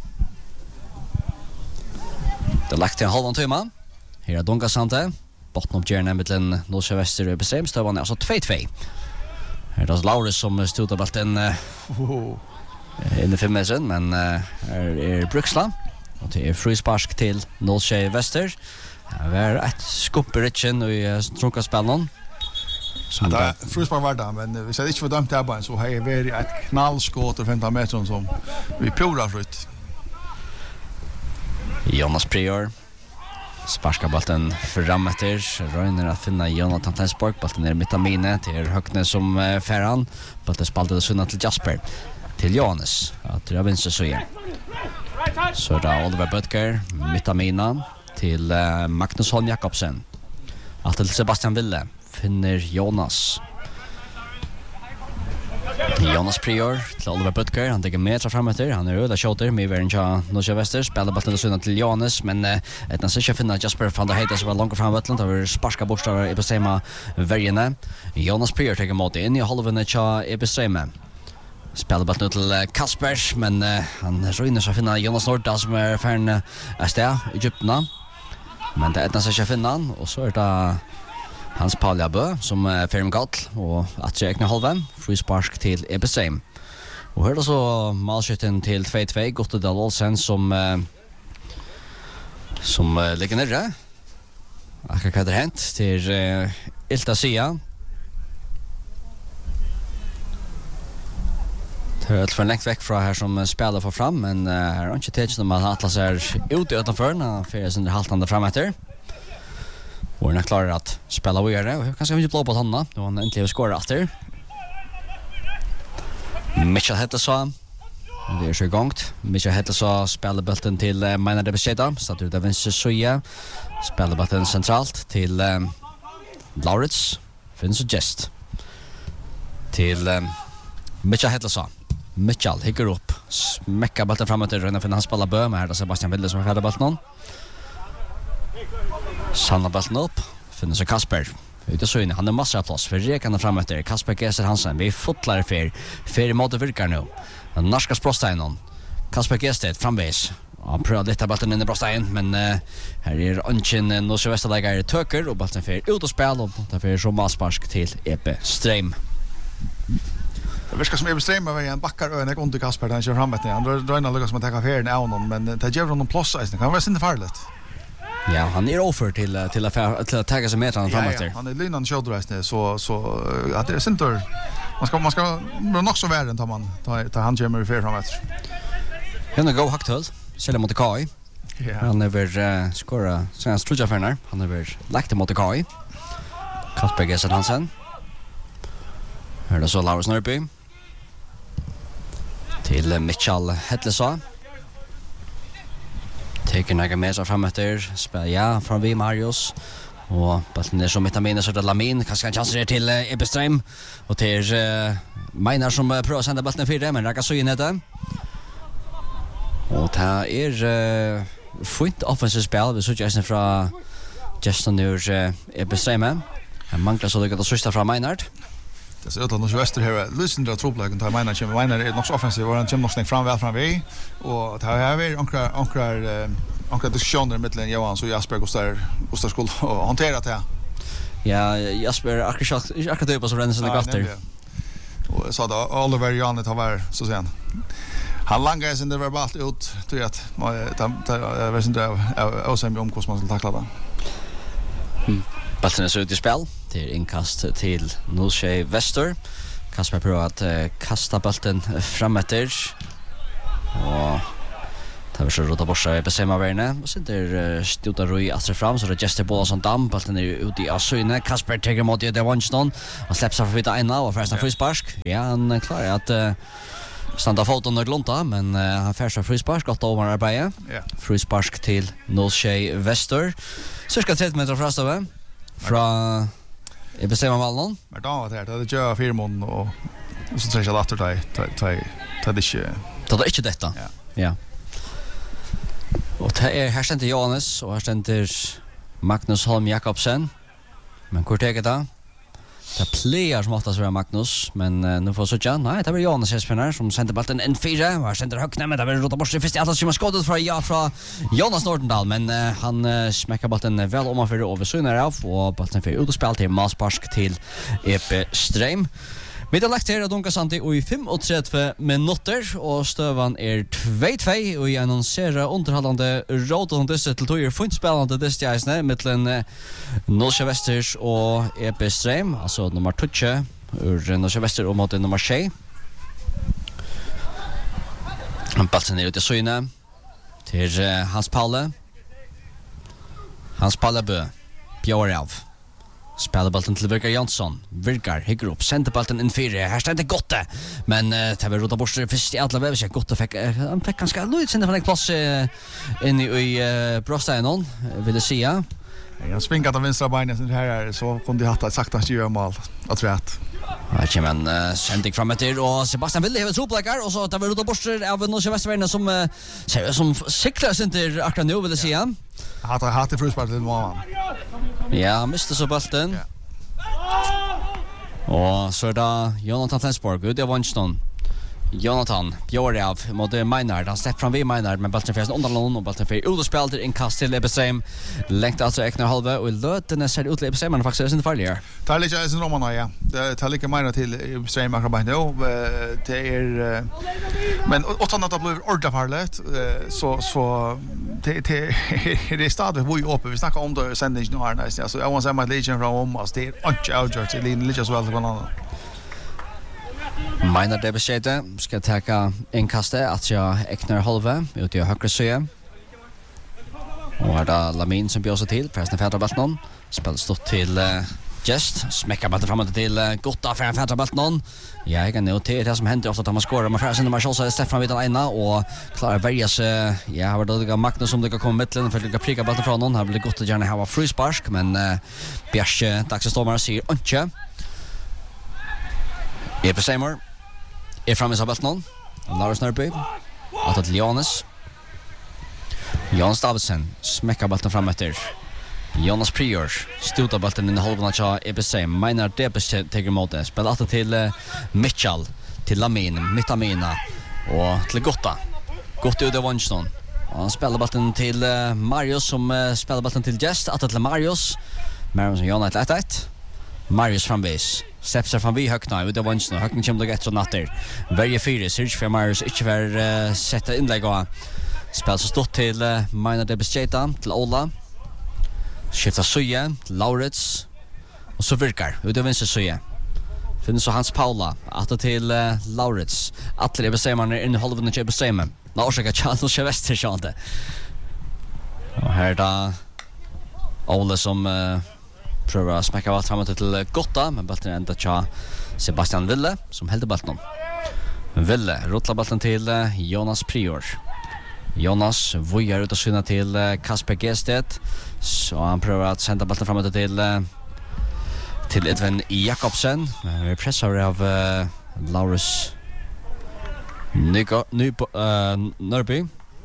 Speaker 2: Det lagt till halvan timme. Här är Donka Sante. Botten upp Järnen mellan Norrköping Väster och bestämstövan alltså två två. Här är det Laurus som stod bollen uh, oh. in i fem meter men uh, här är Bruksla och det är frispark till Norrköping Väster. Det är ett skopperitchen i uh, trunkaspelen.
Speaker 1: Ja, det är frispark var det, men hvis jag inte var dömt där bara så har jag varit ett knallskott och femton meter som vi pura frukt.
Speaker 2: Jonas Prior sparskar bollen framåter. Röjner att finna Jonathan Tensborg. Bollen är mitt av minne till Högne som uh, färran. Bollen spaltade sunna till Jasper. Till Johannes. Ja, till jag vinster så igen. Så är det Oliver Böttger. Mitt av minne till uh, Magnus Holm Jakobsen. Allt till Sebastian Wille. Finner Jonas. Jonas Prior till Oliver Böttger. Han tänker metra framåter. Han är röda tjoter med världen till Norrköping Väster. Spelar bollen sunna till Johannes. Men uh, ett nästan ska finna Jasper van der Heide som var långt fram vattnet. Det var sparska bortstar i bestämma värjene. Jonas Prior tänker mot in i halvan till E B Streame. Spelar bollen till Kasper. Men uh, han röjner sig finna Jonas Norda som är färn uh, Astea, Egypterna. Men det är ett nästan ska finna han. Och så är det Hans Pauli Abö som är färm galt. Och att räkna halvan. Frispark till E B Streame. Och här är så målskytten till två två. Gottadal Olsen som uh, som uh, ligger nere. Akkurat vad det hänt till uh, Ilta Sia. Det är ett för längt väck från här som spelar för fram. Men uh, här har inte tänkt som att Atlas är ute utanför. När för är under haltande framåter. Och han är klar att spela vidare. Och kanske inte blå på honom. Då han äntligen skårar efter. Mitchell Hettelsson. Det är så igångt. Mitchell Hettelsson spelar bollen till uh, Maynard de Becheta. Satt ut av vänster söja. Spelar bollen centralt till uh, Laurits. Finns och gest. Till uh, Mitchell Hettelsson. Mitchell hickar upp. Smäckar bollen framåt till Röna för han spelar bö. Men här är Sebastian Wille som har färdigt bollen. Sanna bollen upp. Finns och Kasper. Ute så inne, han är massor av plats för rekan framåt där. Kasper Gesser Hansen, vi är fotlar för för i måte virkar nu. Den norska Sprosteinen. Kasper Gesser framvis. Han prövar lite bollen in i Brostein, men uh, här är Anchen Norrköping Västerlägare töker och bollen för ut och spel och därför så masspark till E P Stream.
Speaker 1: Det verkar som E B Stream var en backar önek under Kasper där han kör framåt. Han drar in alla som att ta affären av honom, men det ger honom plats i. Kan vara synd farligt.
Speaker 2: Ja, han är offer till till att till att ta sig med han framåt där.
Speaker 1: Han är lynan showdress så så att det är synd man ska man ska nog så värden tar man tar ta han kommer för framåt.
Speaker 2: Han är go hakt höll. Sälja mot Kai. Ja. Han är väl uh, skora sen tror jag förnar. Han är väl lagt mot Kai. Kasper Gesser Hansen. Här är så Laurits Norby. Till uh, Mitchell Hettelsson. Taker några meter framåt där. Spel ja från vi Marius. Och bollen är som mitt av minne så det Lamin. Kanske en chans till uh, E B Stream. Och till uh, Meinar som uh, prövar att sända bollen fyra. Men räcker så in det. Och det är uh, fint offensivt spel. Vi såg just från Justin ur uh, E B Stream. Han manglar så det att sista från Meinard.
Speaker 1: Det ser ut att Norrköping Väster här lyssnar till Troblagen tar Meinar kommer Meinar är nog så offensiv och han kommer nog stänga fram väl fram vi och det här är ankrar ankrar ankrar diskussioner mellan Johan och Jasper Gustar Gustar skulle hantera det.
Speaker 2: Ja, Jasper akkurat akkurat det på så ränns det gatter.
Speaker 1: nu så att Oliver Janet har varit så sen. Han langar sig det verbalt ut tror att jag vet inte jag sen om hur man ska tackla det.
Speaker 2: Mm. Ballen är ut i spel till inkast till Nolsjö Väster. Kasper prövar att uh, kasta bollen framåter. Och det var så rota borsa i bestämma värne. Och så där uh, Stuta Rui att fram så det Jester Bola som dam. Bollen är ute i Assyne. Kasper tar emot det Wanston och släpps för vita ena och förresten frispark. Ja, han klarar att uh, standa foten och glonta, men uh, han färsar frispark gott över arbetet. Ja. Frispark till Nolsjö Väster. Cirka trettio meter från Rastave. Från i bestämma vallen.
Speaker 1: Men då var det här, det gör firmon och så tror jag att det ta ta ta det inte.
Speaker 2: Ta det inte detta. Ja. Ja. Och det är här ständer Johannes och här ständer Magnus Holm Jakobsen. Men hur tar det? Det plejer som oftast vara Magnus, men uh, nu får så tjän. Nej, det var Johannes Espenar som sände bollen en fyra. Och här ständer högna, men det var rota bort i första att som har skottet från ja från Jonas Nordendal, men uh, han uh, smäcker bollen väl om för över Sunnar av och bollen för ut och spel till Masparsk till E P Ström. Vi har lagt her att Donka Santi i femogtrettio minuter och stövan är två två och i annonsera underhållande råd om dessa till tojer fint spelande dessa isne mellan Nolsjö Västers och E P Ström, alltså nummer tjugo ur Nolsjö Väster och mot nummer tjugo. Han ballen ner ut i syne till uh, Hans Palle. Hans Palle Bø. Bjør av. Spelar bollen till Virkar Jansson. Virkar hygger upp, sänder bollen in fyra. Här står det gott. Men uh, det var rota bort först i alla väv så gott fick uh, han fick ganska lite sen från en plats uh, in i uh, Brosteinen vill det säga.
Speaker 1: Jag svingar den vänstra benet så här så kunde jag ha sagt att göra mål. Jag tror att
Speaker 2: ja, men uh, sändning framåt och Sebastian Ville har tropläggar och så det var rota bort av Nolsjö Västervärna som uh, som cyklar center akkurat nu vill det säga.
Speaker 1: Hade hade frispark till mål.
Speaker 2: Ja, miste så bollen. Och så där Jonathan Flensborg ut i Wanston. Jonathan Björn av mot Maynard. Han släpper fram vid Maynard men bollen färs undan lån och bollen för ut och spelar till inkast till Ebesheim. Längt alltså Ekner halva och löten ser ut till Ebesheim men faktiskt är inte farligare.
Speaker 1: Det är lite som Roman ja. Det tar lika mer till Ebesheim akkurat nu. Det är men utan att det blir ordentligt farligt så så det det det är stadigt vi uppe. Vi snackar om det sändningen nu här nästan. Alltså jag måste säga att Legion från om oss det är inte outjust till lite så väl på någon.
Speaker 2: Menar det beskede ska ta inkastet att jag Ekner halva ut i högra sida. Och här då Lamin som bjöd sig till förresten färdar bollen. Spelar stått till uh, Just smäcker bollen framåt till uh, Gotta för färdar bollen. Ja, jag kan notera det som händer ofta att man skorar man förresten när man så Stefan vid den ena och klarar välja sig. Ja, har då det Magnus som det kan komma mittlen för att lycka pricka bollen från någon. Här blir det gott att gärna ha frispark men uh, Bjärse Dagstormar säger inte. E P Seymour är framme i Sabaltnon. Lars Nörby. Att till Jonas. Jonas Davidsen smäcker bollen fram efter. Jonas Prior stutar bollen in i halvan av E P Seymour. Maynard Debes tar emot det. Spelar att till uh, Mitchell. Till Lamin. Mittamina. Och till Gotta. Gotta ut av Wanston. Han spelar bollen till uh, Marius som uh, spelar bollen till Just. Att till Marius. Marius och Jonas ett ett. Marius framvis. Sepser från vi högna ut av Wanston. Högna kommer det efter natter. Varje fyra. Serge för Marius inte för uh, sätta inlägg och spelar så stort till uh, Maynard Debesjeta. Till Ola. Skiftar Söje. Laurits. Och så virkar. Ut av vänster Söje. Finns så Hans Paula. Att till uh, Laurits. Atler bestämmer in i halvan av bestämmer. Nå orsaka Charles Chevester sjönde. Och här då Ola som uh, prövar att smäcka vart framåt till Gotta, men bollen ända tja Sebastian Ville som hällde bollen. Ville rotlar bollen till uh, Jonas Prior. Jonas vojar ut och syna till uh, Kasper Gested. Så han prövar att sända bollen framåt till uh, till Edvin Jakobsen. Men vi pressar av uh, Laurus Nyko, Nypo, uh, Nörby.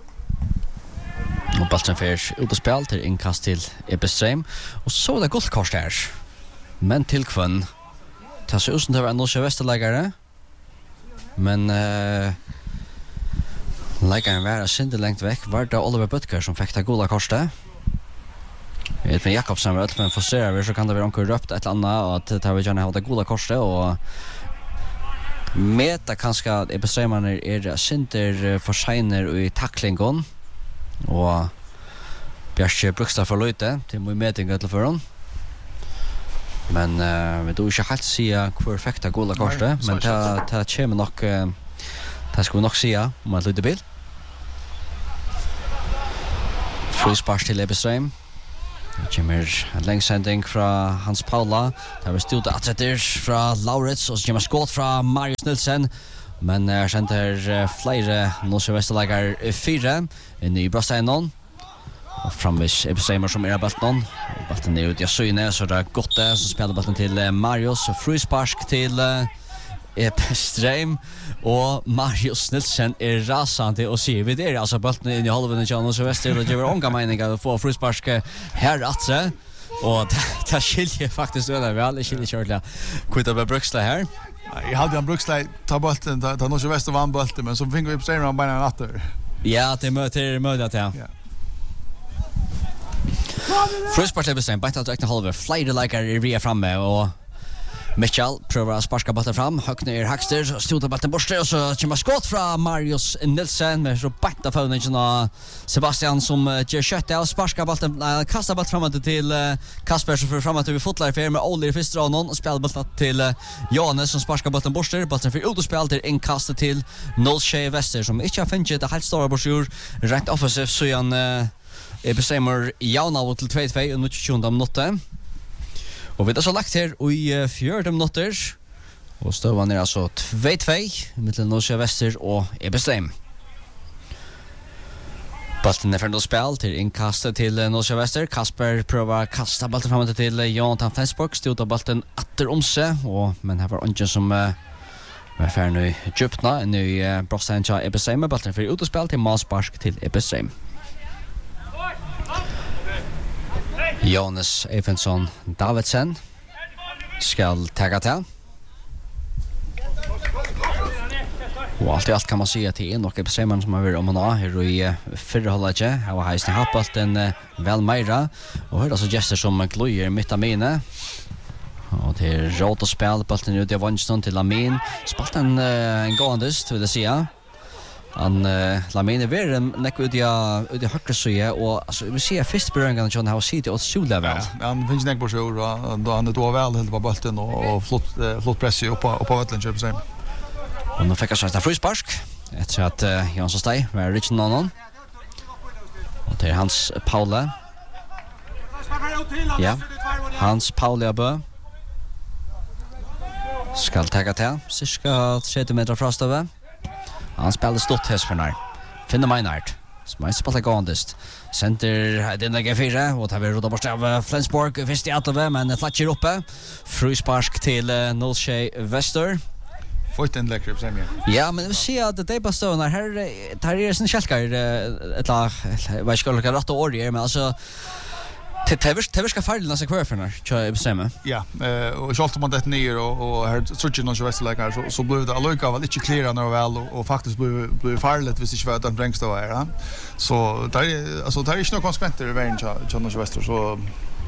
Speaker 2: Och bollen förs ut och spel till inkast till E P Ström. Och så är det guldkort här. Men till kvön. Det ser ut som det var en Nolsjö Västerläggare. Men uh, läggaren var synte längt väck. Var det Oliver Butker som fick det goda kortet. Jag vet med Jakobsen var men frustrerar vi så kan det vara omkring röpt ett eller annat. Och att det har vi gärna ha det goda kortet. Och Meta kanske är bestämmer är är center för signer i tacklingon och Björke Brukstad för lite till mot meeting till för hon. Men uh, vi då inte helt se perfekta gola kortet, men ta ta kommer nog uh, ta ska nog se om att lite bil. Frispark till Ebestrheim. Det kommer en längsändning från Hans Paula. Det var stort att sätter från Laurits och så kommer skott från Marius Nilsen. Men uh, center uh, flera Norske Västerlagar fyra in i Brasteinen. Och framvis Ebestrheim som är bollen. Bollen är ut i syne så det är gott det som spelar bollen till uh, Marius och frispark till uh, Ebestrheim och Marius Nilsen är rasande och ser vi det alltså bollen in i halvan i Norske Väster och gör onga meningar att få frispark här att och det skiljer faktiskt över väl det skiljer körligt. Kvittar med Brukstad här.
Speaker 1: Jag hade en Brukstad ta bollen ta Norske Väster vann bollen men så fick vi Ebestrheim han bara natter.
Speaker 2: Ja, det möter möjligt ja. Frispark till Ebestrheim bara att räkna halva flyger like är vi framme och Mitchell prövar att sparka bollen fram, högt ner Hackster, stotar bollen bort och så kommer skott från Marius Nilsen med så bättre fåningen av Sebastian som ger kött och sparkar bollen, äh, kastar bollen framåt till äh, Kasper som för framåt över fotlar för med Oliver Fistra någon och spelar bollen till äh, Johannes som sparkar bollen bort, bollen för ut och spelar till inkast till Norske Väster som inte har funnit det helt stora borsjur rätt offensivt så han äh, bestämmer Jauna till två två och nu tjugonde minuter. Och vi har så lagt här i fjärde minuter. Och stövan är alltså två två mellan Norske Väster och Ebestrheim. Bollen är för spel till inkastet till Norske Väster. Kasper prövar kasta bollen framåt till Jonathan Flensborg. Stod av bollen åter om sig. Och, men här var ingen som uh, var färdig nu i djupna. Nu i uh, Brostein till Ebestrheim. Bollen för ut och spel till Malspark till Ebestrheim. Jonas Evensson Davidsen skal tagga till. Och allt i allt kan man säga till en och Ebestrheim som har varit om och nå här i förra hållet. Här var Heisen Happalt den väl mera. Och här är alltså gäster som glöjer mitt av mina. Och det är råd att spela bollen ut i Vanston till Lamin. Spalt en, en gåendest vill jag säga. Han uh, Lamin är väl näck ut i ut i högra sida och alltså vi ser först beröringen John House City och så level.
Speaker 1: Ja, han finns näck på så och då han då väl helt på bollen och flott uh, flott press upp på på bollen köper sig.
Speaker 2: Och nu fick jag så frispark. Efter att uh, Jansson steg med Rich någon. Och det är Hans Paula. Ja. Hans Paula Bö. Ska ta till. Cirka trettio meter från stove. Han spelar stort hästförnar. Finner Meinhardt. Som spelar gåendest. Center den lägger fyra och tar vi roda bort av Flensborg. Visst i atove men flatcher uppe. Frispark till uh, Norske Väster.
Speaker 1: Fått en läcker Ebestrheim.
Speaker 2: Ja, men vi ser att det är på stående. Här, här är sin kälkar ett lag. Jag vet inte om det är rätt och ordet, men alltså Det är väl ska färdig nästa kvar för när jag bestämmer.
Speaker 1: Ja, eh och så man det ner och och här tror någon så västerlägare så så blev det alluka väl inte klara när väl och, och faktiskt blev blev farligt hvis inte var den brängstå är ja. Så där är alltså där är inte några konsekvenser i vägen till någon väster så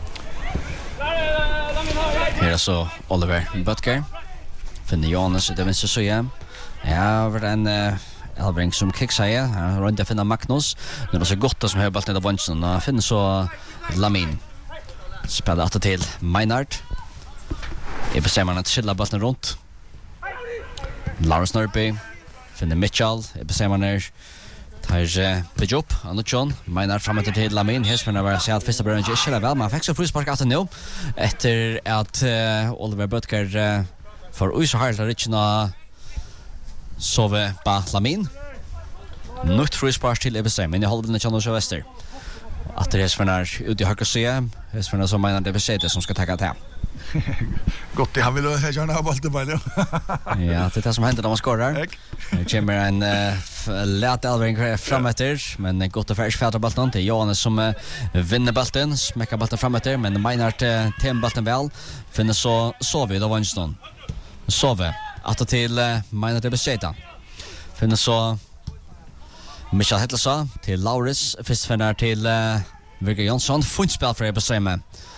Speaker 2: här är så Oliver Butker. Finner Jonas det vänster så ja. Ja, var den uh, Elbring som kicksäger. Han runt finna Magnus. Det var så gott som hör bollen av vänstern och finner så Lamin. Spelar åter till Meinhardt. I bestämmer att skilla bollen runt. Lars Norby finner Mitchell. I bestämmer ner tar Bejob. Anotjon. Meinhardt framåt till Lamin. Hesperna var så att första början inte skilla väl. Man fick så frispark att nu. Efter att uh, Oliver Butker uh, för Uisa Harald Richna sove på Lamin. Nytt frispark till Ebestrheim. Men i halvdelen av Norske Väster. Att det är Svernar ut i högra sidan. Det är Svernar som menar det besätter som ska ta till.
Speaker 1: Gott det han vill gärna ha bollen bara.
Speaker 2: Ja, det är det som händer när man skorar. Det kommer en uh, lätt Elbring framåter, men gott och färs färdar bollen till Johannes som uh, vinner bollen, smäcker bollen framåter, men Meinhardt uh, tem bollen väl. Finner så Sovi då Vanston. Sove att till uh, Meinhardt det besätter. Finner så Michael Hettelsa till Laurits, först finner till uh, Virger Jonsson, fullspel för Ebestrheim.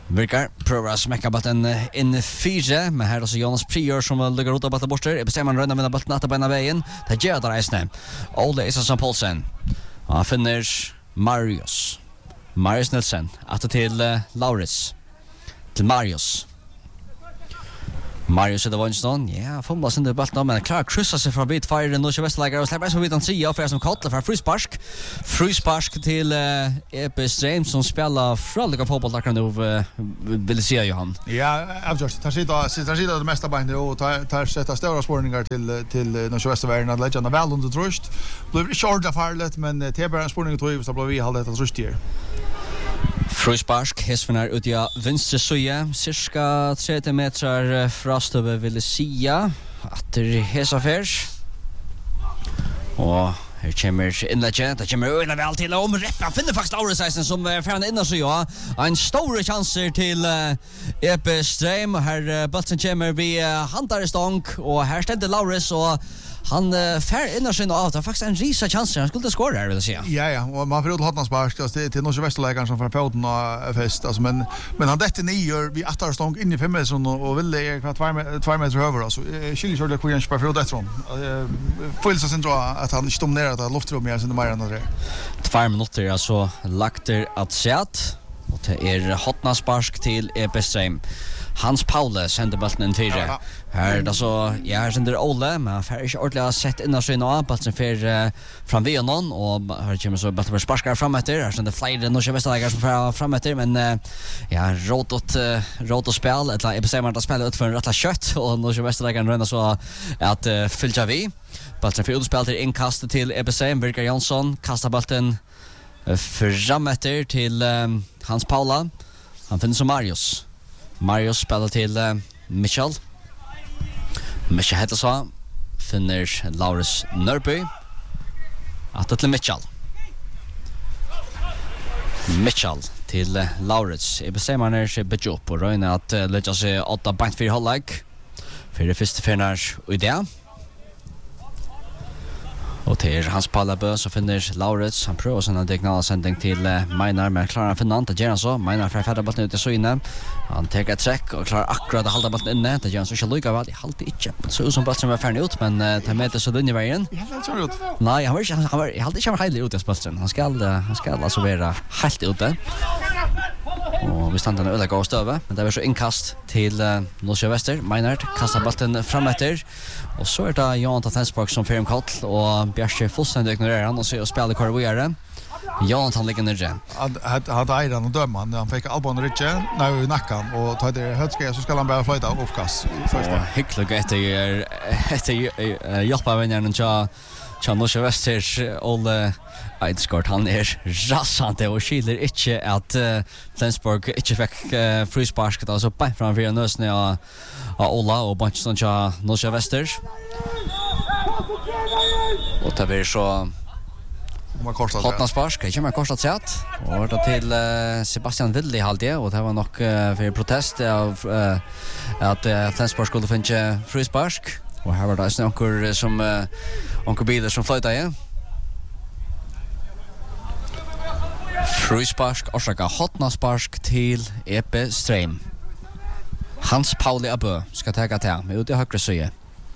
Speaker 2: Virkar prövar att smäcka bollen in fyra, men här är så Jonas Prior som ligger ut av bollen bort. Det bestämmer han rönna med bollen att på ena vägen. Det gör det resten. Ole Isaksson Paulsen. Han finner Marius. Marius Nilsson. Att till uh, Lauritz. Till Marius. Marius är det Winston. Ja, fumlar sin bollen men klarar kryssa sig från bit fire och Västerlägare och släpper så vid han tio för som kallar för frispark. Frispark till uh, E P Stream som spelar frälliga fotboll där kan du uh, vill se Johan.
Speaker 1: Ja, avgjort. Tar sitta sitter sitter det mesta bänken och tar tar sätta stora spårningar till till Norrvästervärlden att lägga väl under trust. Blir short av farlet men T B spårningen tror jag så blir vi hålla det trust här.
Speaker 2: Fruspark, Hesvenar ut i venstre sida, cirka trettio meter fra støve vil sia at det hesa fers. Og her kommer innlegge, det kommer øyne vel til om Reppa, finner faktisk Lauritz som er ferdig innan sida. En store chanser til uh, E P Streim, her uh, Bølsen kommer vi uh, handar i stång, og her stender Lauritz og han uh, fär innan sin av. Det är faktiskt en risa chans. Han skulle skåra här vill jag säga.
Speaker 1: Ja ja, och man får ut hotna spark alltså till till Norrvästerlägaren som får podden och fest alltså men men han dette nio vi åtta stång in i fem meter och vill det kvart två meter över alltså. Chili körde det kvinnor på för det från. Fullt så sen tror att han inte ner att luftrum mer sen mer än det.
Speaker 2: två minuter alltså lagt det att sätt och det är hotna spark till E P Stream. Hans Paule sender bollen in fyra. Här då så ja, här sender Ole, men för inte ordentligt sett innan så innan bollen för uh, fram vid någon och här kommer så bollen sparkar fram efter. Här sender fler norska Västerlägare som fram fram efter men uh, ja, rotot uh, rotot spel ett E P C man att spela ut för en rättla kött och norska Västerlägare ränner så att uh, fylla vi. Bollen för utspel till inkast till E P C Birger Jansson kastar bollen uh, fram efter till um, Hans Paula. Han finner som Marius. Marius spelar till uh, Michel. Michel heter så. Finner Lauritz Nørby. Att till Michel. Michel till uh, Lauritz. I bestämmer när sig bedjo på röjna att uh, lägga sig åtta bank för halvlek. För det första finner idé. Och till Hans Pallabö så finner Lauritz. Han prövar sin diagonala sändning till uh, Meinar men klarar han finna han. Det gör han så. Meinar får färda bollen ut i så inne. Han tar ett träck och klarar akkurat att hålla bollen inne. Det gör han så inte lika väl. Det halter inte. Så ut som bollen var färdig ut men uh, tar med det så dunn i vägen.
Speaker 1: Ja, det ser ut.
Speaker 2: Nej, han var inte han var jag halter inte helt ut i bollen. Han ska uh, han ska alltså vara helt ute. Och vi stannar öle gå stöve men det var så inkast till uh, Norska Väster. Meinar kastar bollen framåt och så är det Jonathan Tenspark som för kall och Bjärse fullständigt ignorerar han och så spelar Karvoyare. Jonathan ligger nere.
Speaker 1: Han hade Eiran och döma han han fick albon ricke nu i nacken och tar det högska så ska han bara flytta upp kast först.
Speaker 2: Hyckligt gott det är efter hjälpa vännerna så Chan Norska Väster Ole Eidskort han är rassande och skiljer inte att uh, Flensburg inte fick uh, frispark alltså på från fyra nösne och Ola och Bunchson Cha Norska Väster. Och det blir så
Speaker 1: man kostar
Speaker 2: hotna spark, det kommer kostat sätt. Och då till uh, Sebastian Willi halde och det var nog uh, för protest av uh, att uh, Flensburg skulle finna frispark. Och här var det en onkel som uh, onkel bilar som flöjtade igen. Fryspark orsaka hotna spark till E P Stream. Hans Pauli Abö ska ta ta med ut i högra sida.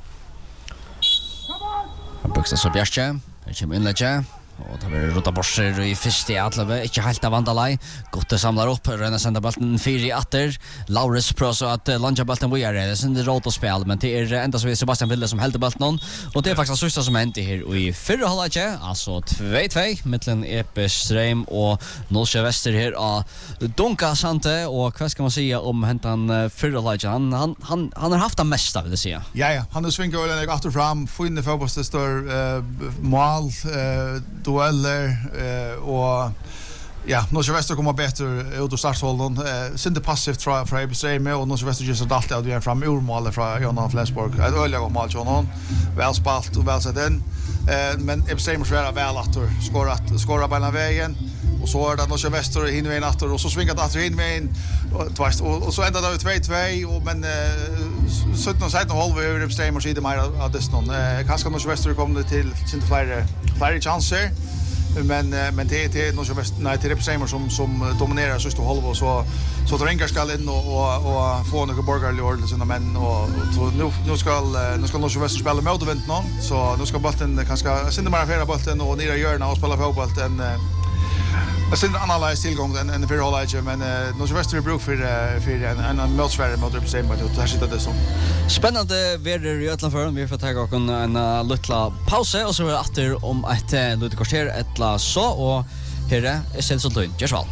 Speaker 2: Han buxar så Bjärke, det kommer inlägga. Och det blir rota borser i första i Atleve, inte helt av vandalai. Gott samlar upp, röna sända bollen fyra i åtter. Lauritz prövar så att lanja bollen vidare. Det är sen det rot och spel, men det är ända så vi Sebastian Wille som hällde bollen. Och det är faktiskt sista som hänt här i förra halvlek, alltså två två mellan E P Stream och Norska Väster här av Donka Sante och vad ska man säga om hentan förra halvlek. Han han han han har haft det mesta vill jag säga.
Speaker 1: Ja ja, han har svingat ölen åter fram, finner fotbollstör eh mål eh dueller eh och ja, Norska Väster kommer bättre ut ur starthållen. Eh synte passivt från från E P Stream och Norska Väster just att allt vi fram ur målet från Jonas Flensburg. Ett öliga mål Jonas. Väl spalt och väl satt in. Eh men E P Stream svarar väl att skorat skora på den vägen. Och så är det Norska Väster in i en åter och så svingar det åter in med en och och så ändar det två två och men sjutton sjutton halv över E P Stream och så det mer av det någon. Eh kanske Norska Väster kommer till sin fler fler chanser. men men det det är nog så bäst nej det är Representanter som som dominerar så står halva så så att Rengar ska in och och och få några borgarlord sina män och nu nu ska nu ska nog Väster spela mot event nu så nu ska bollen kanske synda mer affärer bollen och nere hjörna och spela fotboll den jag syns analys tillgång den en för hålla men nu så Väster bruk för för en en mötsvärd mot Representanter och där sitter det så
Speaker 2: spännande väder i Ötlandför vi får ta en en lilla paus och så är det åter om ett lite kvarter ettla så och här är Selsoltun Joshua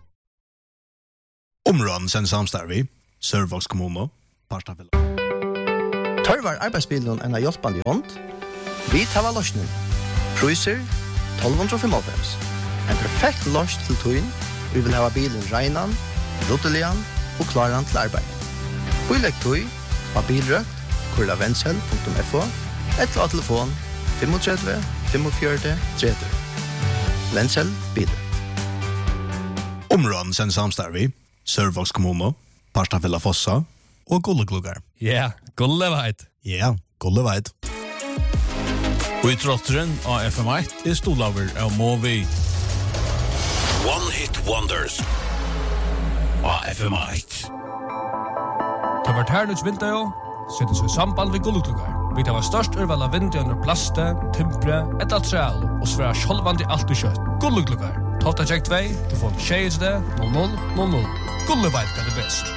Speaker 3: Områden sen samstarvi Sørvágs kommune Parstafella
Speaker 4: Tørvar arbeidsbilen en av hjelpande hånd vi tar løsning Priser tolv hundre femogfem en perfekt løs til tøyen vi vil ha bilen reinan lotelian og klaran til arbeid Bilegg tøy av bilrøkt kurla vendsel punktum f o eller av telefon tre fem fem fire tre Vendsel bil
Speaker 3: Områden sen samstarvi Sørvágs kommune Parstafella Fossa og Gullegluggar.
Speaker 5: Ja, yeah, Gulleveit.
Speaker 3: Ja, yeah, Gulleveit.
Speaker 5: Og i trotteren av F M ett er stolaver av Movi.
Speaker 6: One Hit Wonders av F M ett.
Speaker 5: Det var tærnuts vinter jo, setter seg samband ved Gullegluggar. Vi tar var størst urval av vinter under plaste, timpre, et altreal og sværa sjolvandi alt i kjøtt. Gullegluggar. Tolta check två, du får tjejs det, noll noll noll noll. Gulleveit kan det bäst.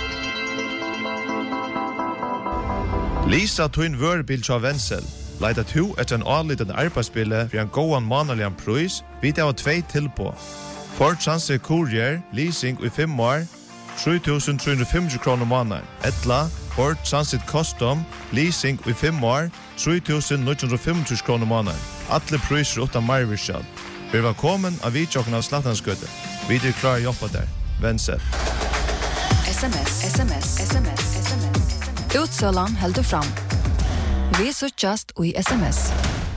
Speaker 7: Lisa Twin Wörbil av Vendsel. Leita to etter en anliten arbeidsbille for en gåan manalian pris, vi tar två tilpå. Ford Transit Courier, leasing i fem år, tre tusen tre hundre femtio kronor månaden. Etla, Ford Transit Custom, leasing i fem år, tre tusen nio hundre femtio kronor månaden. Alle priser utan marvirskjall. Vi var kommen av vidtjokken av Slattanskøtte. Vi er klar å jobbe der. Vendsel.
Speaker 8: SMS, SMS, SMS, SMS. Utsølan heldur fram. Vi suttjast og i SMS.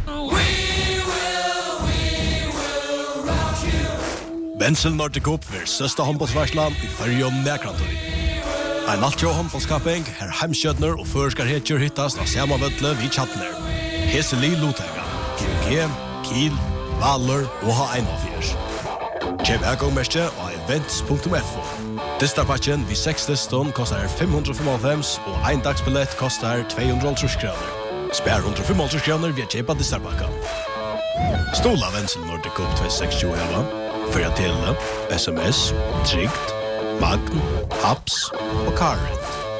Speaker 3: Vendsel Nordic Cup ver søsta håndbollsvarslan i Førjøen Nekrantor. Ein altjå håndbollskaping, her heimskjøtner og førskar hetjur hittast av samanvøtle vid Chatner. Hese li Lotega, G O G, Kiel, Valur og ha ein og fjers. Kjøp eggångmerke og events punktum f o. Distarpatchen vid seks liston kostar fem hundre femogfem og ein dagsbillett kostar två hundre og halvtreds kroner. Spær hundre og femoghalvtreds kroner via kjøpa Distarpakka. Stola Vendsel Nordic Cup två tusen sextio för att tele, sms, trygt, magn, apps och Karen.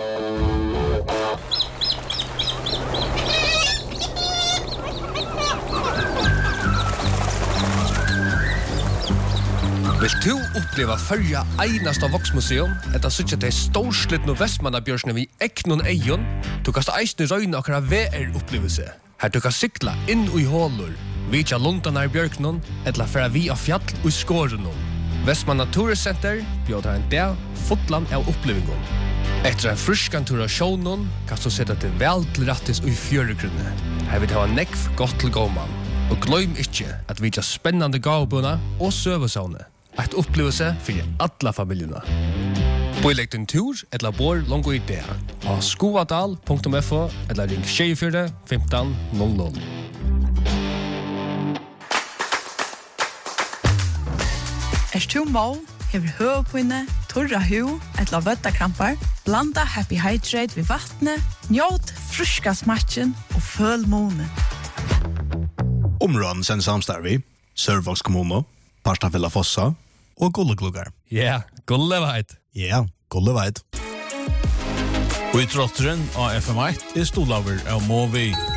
Speaker 5: Vill du uppleva förja einasta Voxmuseum? Etta suttja til storslitt no Vestmannabjørsne vi eknon eion. Du kast eisne røyne akra V R-upplevelse. Her du kan sykla inn i hålor, vitja Lundanar bjørknon, etla færa vi av fjall og skårenon. Vestmanna Turiscenter bjóðar en dag fotland av opplevingon. Etter en fruskan tur av sjånon kan du sette til vel til rattis og i fjøregrunne. Her vil det ha nekv godt til gåman. Og gløym ikkje at vitja spennande gavbuna og søvesavne. Et opplevelse for alla familjuna. Boilegg din tur etla bor longo i det. Ha skoadal punktum f o eller ring tjugofyra femton noll noll.
Speaker 9: Er du må, hever høvepinne, torra hu, etla vøttakrampar, blanda Happy Hydrate ved vattnet, njåt fruska smatchen og føl måne.
Speaker 3: Områden sen samstarvi, Sørvágs kommune, Parstafella Fossa og Gullegluggar.
Speaker 5: Ja, yeah, Gulleveit.
Speaker 3: Ja, yeah, Gulleveit.
Speaker 5: Og i trotteren av F M ett er stolaver av Movi.